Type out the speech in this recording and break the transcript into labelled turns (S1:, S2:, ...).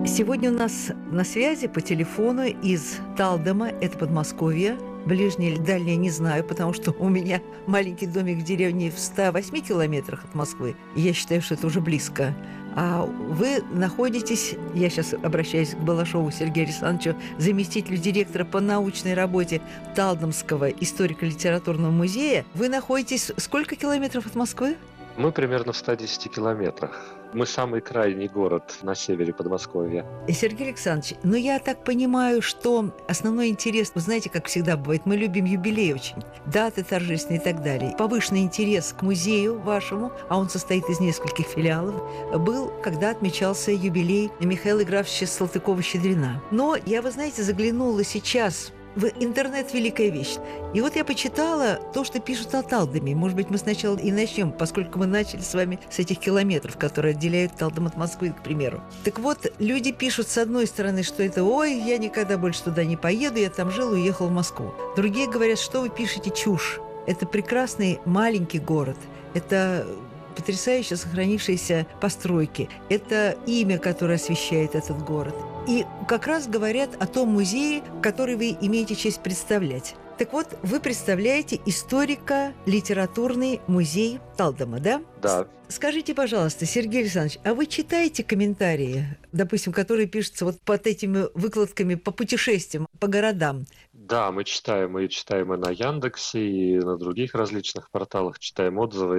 S1: Сегодня у нас на связи по телефону из Талдома, это Подмосковье. Ближнее или дальнее не знаю, потому что у меня маленький домик в деревне в 108 километрах от Москвы. И я считаю, что это уже близко. А вы находитесь, я сейчас обращаюсь к Балашову Сергею Александровичу, заместителю директора по научной работе Талдомского историко-литературного музея. Вы находитесь сколько километров от Москвы?
S2: Мы примерно в 110 километрах. Мы самый крайний город на севере Подмосковья.
S1: Сергей Александрович, ну я так понимаю, что основной интерес, вы знаете, как всегда бывает, мы любим юбилей очень, даты торжественные и так далее. Повышенный интерес к музею вашему, а он состоит из нескольких филиалов, был, когда отмечался юбилей Михаила Графовича Салтыкова-Щедрина. Но я, вы знаете, заглянула сейчас в интернет — великая вещь. И вот я почитала то, что пишут о Талдоме. Может быть, мы сначала и начнем, поскольку мы начали с вами с этих километров, которые отделяют Талдом от Москвы, к примеру. Так вот, люди пишут, с одной стороны, что это «Ой, я никогда больше туда не поеду, я там жил и уехал в Москву». Другие говорят, что вы пишете чушь. Это прекрасный маленький город. Это потрясающе сохранившиеся постройки. Это имя, которое освещает этот город. И как раз говорят о том музее, который вы имеете честь представлять. Так вот, вы представляете историко-литературный музей Талдома, да?
S2: Да.
S1: Скажите, пожалуйста, Сергей Александрович, а вы читаете комментарии, допустим, которые пишутся вот под этими выкладками по путешествиям, по городам?
S2: Да, мы читаем и на Яндексе, и на других различных порталах, читаем отзывы.